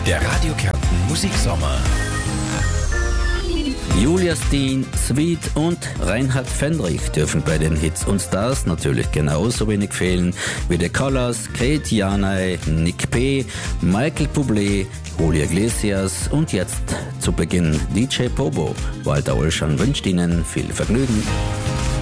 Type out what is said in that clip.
Der Radio Kärnten Musiksommer. Julia Steen, Sweet und Reinhard Fendrich dürfen bei den Hits und Stars natürlich genauso wenig fehlen wie The Colors, Kate Janay, Nick P., Michael Bublé, Julio Iglesias und jetzt zu Beginn DJ Bobo. Walter Olschan wünscht Ihnen viel Vergnügen.